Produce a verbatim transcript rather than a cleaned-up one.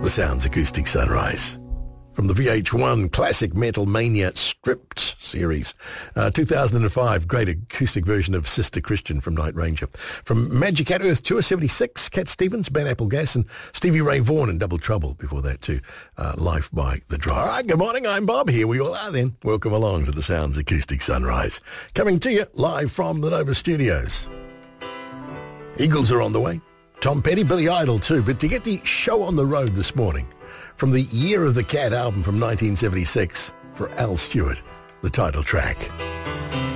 The Sounds Acoustic Sunrise. From the V H one Classic Metal Mania Stripped series. Uh, two thousand five, great acoustic version of Sister Christian from Night Ranger. From Magic at Earth Tour seventy-six, Cat Stevens, Ben Applegas, and Stevie Ray Vaughan in Double Trouble before that too. Uh, Life by The Dry. All right, good morning, I'm Bob. Here we all are then. Welcome along to the Sounds Acoustic Sunrise. Coming to you live from the Nova Studios. Eagles are on the way. Tom Petty, Billy Idol too. But to get the show on the road this morning, from the Year of the Cat album from nineteen seventy-six, for Al Stewart, the title track.